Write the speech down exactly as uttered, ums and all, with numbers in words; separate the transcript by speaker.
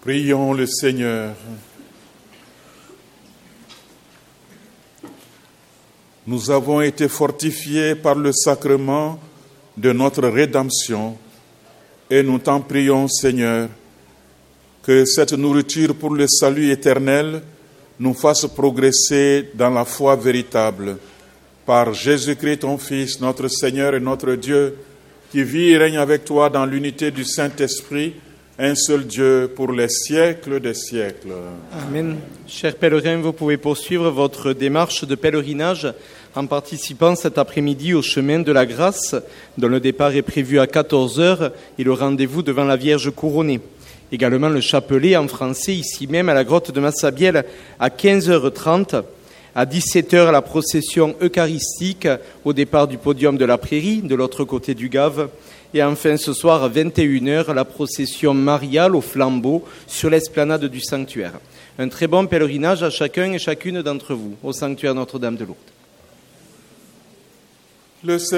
Speaker 1: Prions le Seigneur. Nous avons été fortifiés par le sacrement de notre rédemption et nous t'en prions, Seigneur, que cette nourriture pour le salut éternel nous fasse progresser dans la foi véritable. Par Jésus-Christ, ton Fils, notre Seigneur et notre Dieu, qui vit et règne avec toi dans l'unité du Saint-Esprit, un seul Dieu pour les siècles des siècles.
Speaker 2: Amen. Chers pèlerins, vous pouvez poursuivre votre démarche de pèlerinage en participant cet après-midi au chemin de la grâce, dont le départ est prévu à quatorze heures et le rendez-vous devant la Vierge couronnée. Également le chapelet en français, ici même à la grotte de Massabielle à quinze heures trente. À dix-sept heures, la procession eucharistique au départ du podium de la Prairie, de l'autre côté du Gave. Et enfin, ce soir, à vingt et une heures, la procession mariale au flambeau sur l'esplanade du sanctuaire. Un très bon pèlerinage à chacun et chacune d'entre vous, au sanctuaire Notre-Dame de Lourdes.
Speaker 1: Le